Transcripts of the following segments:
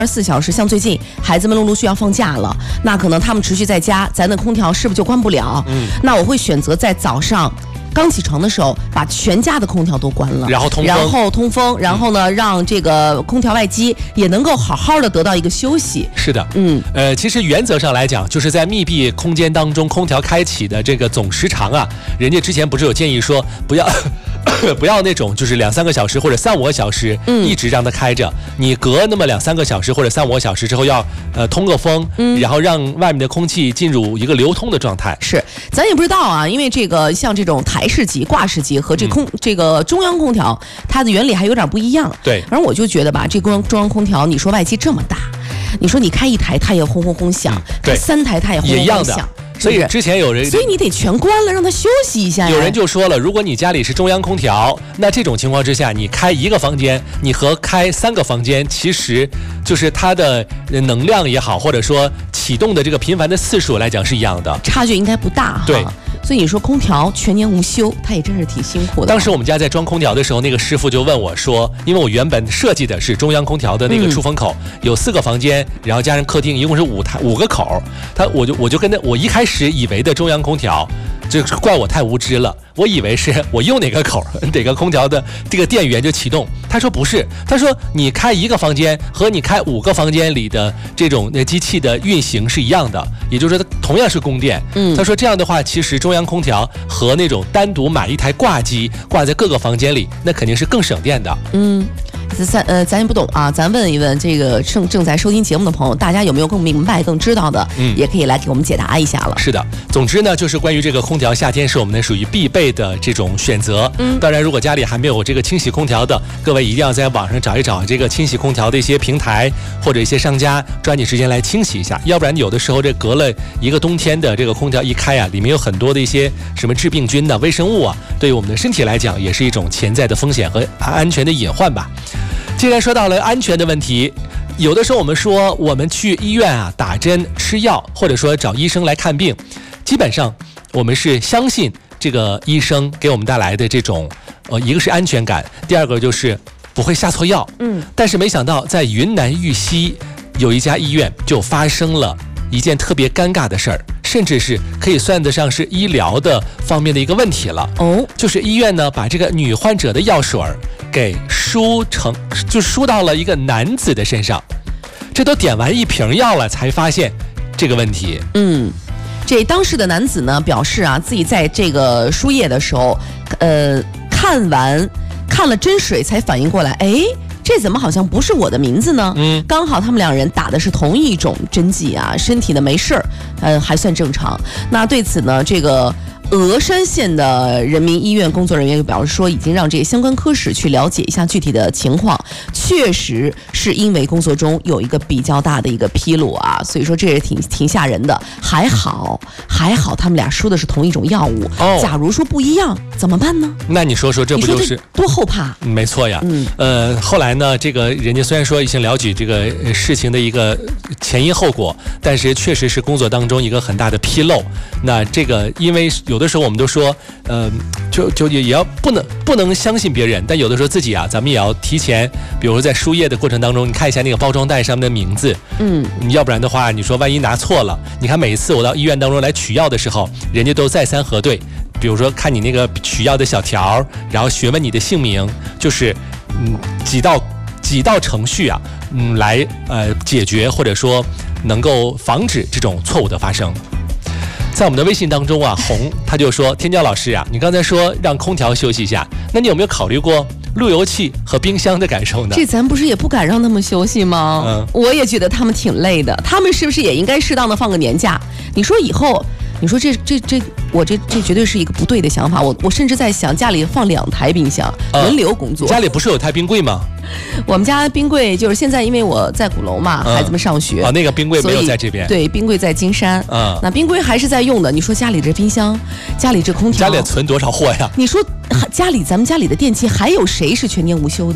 24小时，像最近孩子们陆续要放假了，那可能他们持续在家，咱的空调是不是就关不了？那我会选择在早上刚起床的时候，把全家的空调都关了， 然后通风， 然后呢，让这个空调外机也能够好好的得到一个休息。 是的，其实原则上来讲，就是在密闭空间当中，空调开启的这个总时长啊，人家之前不是有建议说不要。不要那种就是2-3个小时或者3-5个小时一直让它开着，你隔那么2-3个小时或者3-5个小时之后要通个风，然后让外面的空气进入一个流通的状态。 是，咱也不知道啊，因为这个像这种台式机、挂式机和这个中央空调，它的原理还有点不一样。 对， 而我就觉得吧，这中央空调，你说外机这么大，你说你开1台它也轰轰轰响，开3台它也轰轰轰响。 所以之前有人， 所以你得全关了，让它休息一下呀。 有人就说了，如果你家里是中央空调，那这种情况之下，你开1个房间，你和开3个房间，其实就是它的能量也好，或者说启动的这个频繁的次数来讲是一样的， 差距应该不大哈。 对。 所以你说空调全年无休，它也真是挺辛苦的。 当时我们家在装空调的时候，那个师傅就问我说，因为我原本设计的是中央空调的那个出风口，有4个房间，然后加上客厅，一共是5个口。我就跟我一开始以为的中央空调，这怪我太无知了。我以为是我用哪个口，哪个空调的这个电源就启动。他说不是，他说你开1个房间和你开5个房间里的这种机器的运行是一样的，也就是说它同样是供电。他说这样的话，其实中央空调和那种单独买一台挂机挂在各个房间里，那肯定是更省电的。 咱也不懂啊，咱问一问这个正在收听节目的朋友，大家有没有更明白、更知道的，也可以来给我们解答一下了。 是的，总之呢，就是关于这个空调，夏天是我们的属于必备的这种选择。当然，如果家里还没有这个清洗空调的，各位一定要在网上找一找这个清洗空调的一些平台或者一些商家，抓紧时间来清洗一下，要不然有的时候这隔了一个冬天的这个空调一开啊，里面有很多的一些什么致病菌的微生物啊，对于我们的身体来讲也是一种潜在的风险和安全的隐患吧。既然说到了安全的问题，有的时候我们说我们去医院啊打针吃药，或者说找医生来看病，基本上我们是相信这个医生给我们带来的这种一个是安全感，第二个就是不会下错药。但是没想到在云南玉溪有一家医院就发生了一件特别尴尬的事儿，甚至是可以算得上是医疗的方面的一个问题了。就是医院呢把这个女患者的药水给输到了一个男子的身上，这都点完1瓶药了才发现这个问题。 这当时的男子呢表示啊，自己在这个输液的时候，看了针水才反应过来，这怎么好像不是我的名字呢？刚好他们2人打的是同一种针剂啊，身体呢没事儿，还算正常。那对此呢，这个峨山县的人民医院工作人员就表示说，已经让这些相关科室去了解一下具体的情况，确实是因为工作中有一个比较大的一个纰漏啊，所以说这也挺吓人的。还好他们俩输的是同一种药物，假如说不一样怎么办呢？ 那你说这不就是多后怕？ 没错呀。后来呢，这个人家虽然说已经了解这个事情的一个前因后果，但是确实是工作当中一个很大的纰漏。那这个因为有的时候我们都说，就也要不能相信别人，但有的时候自己啊，咱们也要提前，比如说在输液的过程当中，你看一下那个包装袋上面的名字，要不然的话，你说万一拿错了，你看每一次我到医院当中来取药的时候，人家都再三核对，比如说看你那个取药的小条，然后询问你的姓名，就是几道程序啊，来解决或者说能够防止这种错误的发生。在我们的微信当中啊，红他就说，天骄老师啊，你刚才说让空调休息一下，那你有没有考虑过路由器和冰箱的感受呢？这咱不是也不敢让他们休息吗？我也觉得他们挺累的，他们是不是也应该适当的放个年假？你说以后，你说我这绝对是一个不对的想法。我甚至在想，家里放2台冰箱，轮流工作。 家里不是有台冰柜吗？ 我们家冰柜就是现在，因为我在鼓楼嘛，孩子们上学那个冰柜没有在这边。 对，冰柜在金山。那冰柜还是在用的。你说家里这冰箱，家里这空调， 家里存多少货呀？ 你说咱们家里的电器还有谁是全年无休的？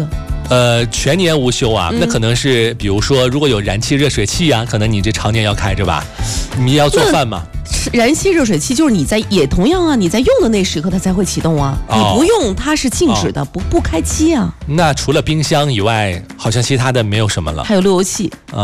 全年无休啊，那可能是比如说如果有燃气热水器啊，可能你这常年要开着吧，你要做饭嘛。 燃气热水器就是你在也同样啊，你在用的那时刻它才会启动啊，你不用它是静止的，不开机啊。 那除了冰箱以外，好像其他的没有什么了。 还有路由器。